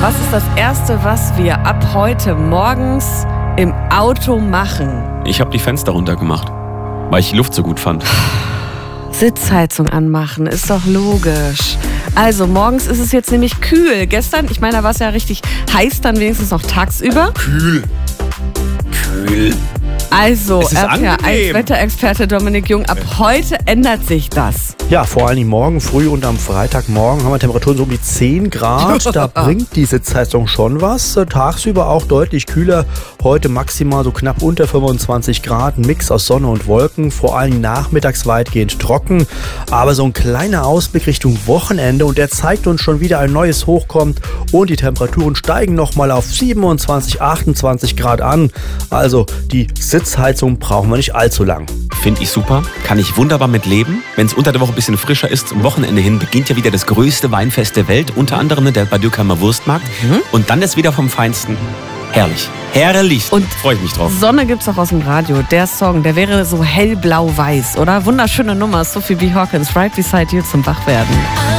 Was ist das Erste, was wir ab heute morgens im Auto machen? Ich habe die Fenster runtergemacht, weil ich die Luft so gut fand. Sitzheizung anmachen, ist doch logisch. Also morgens ist es jetzt nämlich kühl. Gestern, ich meine, da war es ja richtig heiß, dann wenigstens noch tagsüber. Kühl. Also, Es ist angenehm. Wetterexperte Dominik Jung, ab heute ändert sich das. Ja, vor allem morgen früh und am Freitagmorgen haben wir Temperaturen so um die 10 Grad. Da bringt die Sitzheizung schon was. Tagsüber auch deutlich kühler. Heute maximal so knapp unter 25 Grad. Ein Mix aus Sonne und Wolken. Vor allem nachmittags weitgehend trocken. Aber so ein kleiner Ausblick Richtung Wochenende. Und der zeigt uns schon wieder ein neues Hoch kommt. Und die Temperaturen steigen nochmal auf 27, 28 Grad an. Also die Sitzheizung brauchen wir nicht allzu lang. Finde ich super, kann ich wunderbar mit leben. Wenn es unter der Woche ein bisschen frischer ist, zum Wochenende hin beginnt ja wieder das größte Weinfest der Welt, unter anderem der Bad Dürkheimer Wurstmarkt. Und dann ist wieder vom Feinsten. Herrlich. Herrlich. Und freue ich mich drauf. Sonne gibt's auch aus dem Radio. Der Song, der wäre so hellblau-weiß, oder? Wunderschöne Nummer. Sophie B. Hawkins, Right Beside You zum Wachwerden.